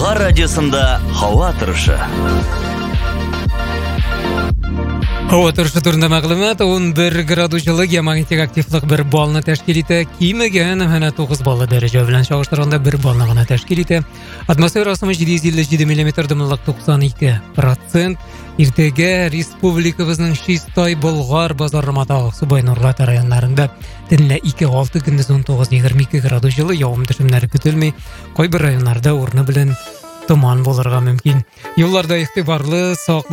Хабар радиосында һава торышы. Һава торышы турында мәгълүмат 11 градус жылы геомагнитик активлык 1 баллны тәшкил итә. Кимегән һәнә 9 баллы дәрәҗә белән чагыштырганда 1 баллны гына тәшкил итә. Атмосфера ысымы 757 мм, дымлылык 92%. Иртәгә республикабызның Чистай, Болгар, Базар, Раматау, Субай, Нурлат районнарында төнлә 2-6, көндез 19-22 градус жылы, явым-төшемнәре көтелми. Кайбер районнарда урыны белән томан булырга мөмкин. Юлларда игътибарлы, сак